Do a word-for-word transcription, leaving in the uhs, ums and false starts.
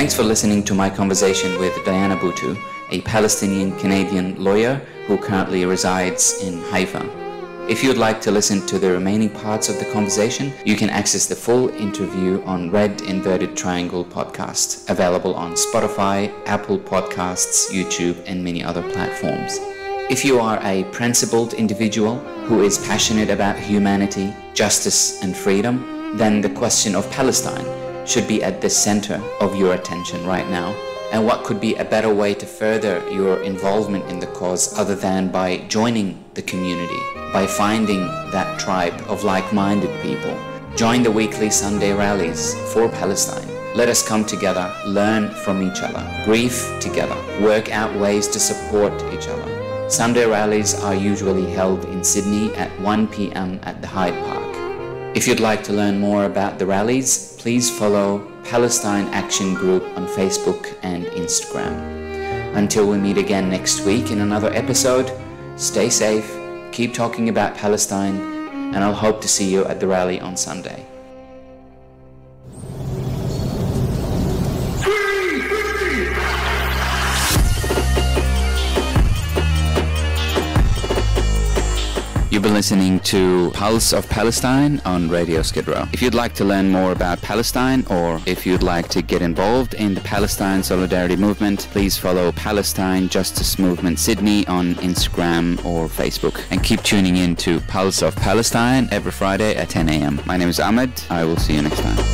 Thanks for listening to my conversation with Diana Buttu, a Palestinian-Canadian lawyer who currently resides in Haifa. If you'd like to listen to the remaining parts of the conversation, you can access the full interview on Red Inverted Triangle podcast, available on Spotify, Apple Podcasts, YouTube, and many other platforms. If you are a principled individual who is passionate about humanity, justice, and freedom, then the question of Palestine should be at the center of your attention right now. And what could be a better way to further your involvement in the cause other than by joining the community, by finding that tribe of like-minded people. Join the weekly Sunday rallies for Palestine. Let us come together, learn from each other, grieve together, work out ways to support each other. Sunday rallies are usually held in Sydney at one p.m. at the Hyde Park. If you'd like to learn more about the rallies, please follow Palestine Action Group on Facebook and Instagram. Until we meet again next week in another episode, stay safe, keep talking about Palestine, and I'll hope to see you at the rally on Sunday. You've been listening to Pulse of Palestine on Radio Skid Row. If you'd like to learn more about Palestine, or if you'd like to get involved in the Palestine Solidarity Movement, please follow Palestine Justice Movement Sydney on Instagram or Facebook. And keep tuning in to Pulse of Palestine every Friday at ten a.m. My name is Ahmed. I will see you next time.